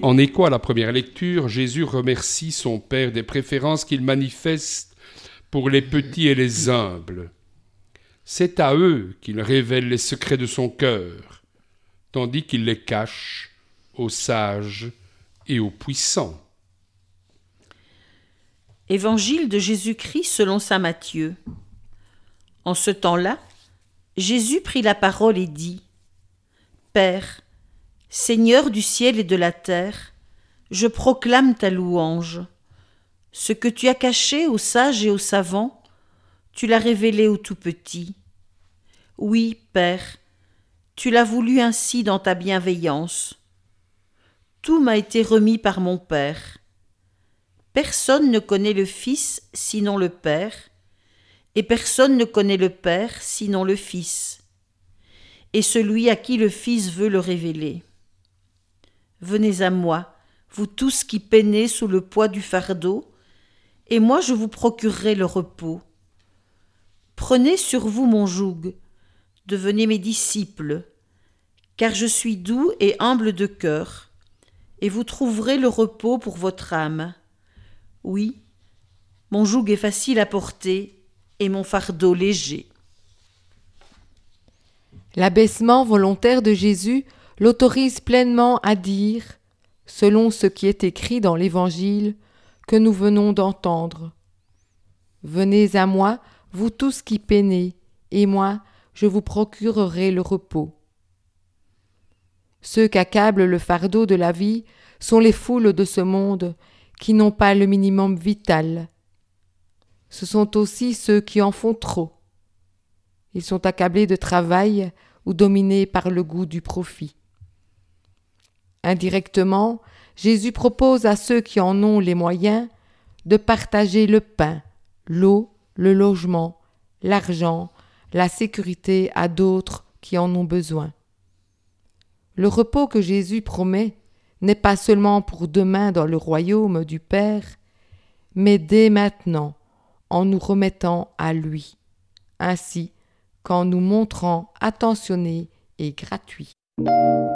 En écho à la première lecture, Jésus remercie son Père des préférences qu'il manifeste pour les petits et les humbles. C'est à eux qu'il révèle les secrets de son cœur, tandis qu'il les cache aux sages et aux puissants. Évangile de Jésus-Christ selon saint Matthieu. En ce temps-là, Jésus prit la parole et dit : Père, Seigneur du ciel et de la terre, je proclame ta louange. Ce que tu as caché aux sages et aux savants, tu l'as révélé aux tout-petits. Oui, Père, tu l'as voulu ainsi dans ta bienveillance. Tout m'a été remis par mon Père. Personne ne connaît le Fils sinon le Père, et personne ne connaît le Père sinon le Fils, et celui à qui le Fils veut le révéler. Venez à moi, vous tous qui peinez sous le poids du fardeau, et moi je vous procurerai le repos. Prenez sur vous mon joug, devenez mes disciples, car je suis doux et humble de cœur, et vous trouverez le repos pour votre âme. Oui, mon joug est facile à porter et mon fardeau léger. L'abaissement volontaire de Jésus l'autorise pleinement à dire, selon ce qui est écrit dans l'Évangile que nous venons d'entendre : Venez à moi, vous tous qui peinez, et moi, je vous procurerai le repos. Ceux qu'accable le fardeau de la vie sont les foules de ce monde qui n'ont pas le minimum vital. Ce sont aussi ceux qui en font trop. Ils sont accablés de travail ou dominés par le goût du profit. Indirectement, Jésus propose à ceux qui en ont les moyens de partager le pain, l'eau, le logement, l'argent, la sécurité à d'autres qui en ont besoin. Le repos que Jésus promet n'est pas seulement pour demain dans le royaume du Père, mais dès maintenant, en nous remettant à lui, ainsi qu'en nous montrant attentionnés et gratuits.